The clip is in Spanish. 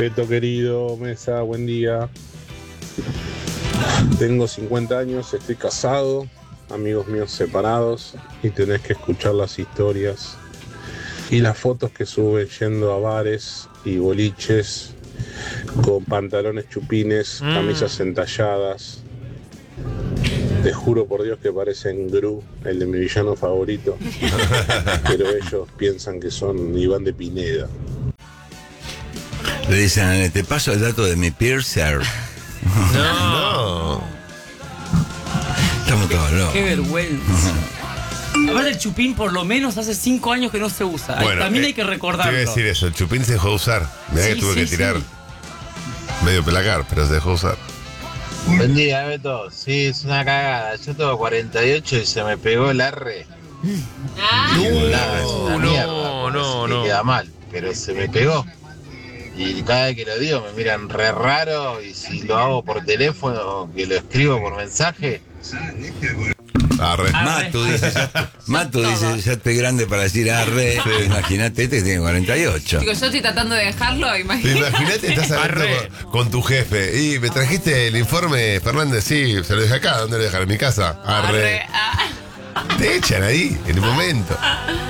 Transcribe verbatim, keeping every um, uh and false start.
Beto querido, Mesa, buen día. Tengo cincuenta años, estoy casado, amigos míos separados y tenés que escuchar las historias y las fotos que suben yendo a bares y boliches con pantalones chupines, Mm. camisas entalladas. Te juro por Dios que parecen Gru, el de mi villano favorito, pero ellos piensan que son Iván de Pineda. Le dicen, te paso el dato de mi piercer. No. Estamos todos locos. Qué vergüenza. Aparte el chupín por lo menos hace cinco años que no se usa. Bueno, También eh, hay que Te recordarlo. iba a decir eso, el chupín se dejó de usar. Mirá Sí, que tuve sí, que tirar sí. medio pelacar, pero se dejó de usar. Buen día, Beto. Sí, es una cagada. Yo tengo cuarenta y ocho y se me pegó el R. Nada, es una no, mierda, no, porque no, sí que no. queda mal, pero se me pegó. Y cada vez que lo digo me miran re raro y si lo hago por teléfono, que lo escribo por mensaje. Arre. Matu dice, ya, Matu dice, ya estoy grande para decir arre. Imagínate, este que tiene cuarenta y ocho. Digo, yo estoy tratando de dejarlo, imagínate. Imagínate, estás hablando Arre. con, con tu jefe. Y me trajiste el informe, Fernández. Sí, se lo dejé acá. ¿Dónde lo dejar? En mi casa. Arre. Arre, ah. Te echan ahí, en el momento.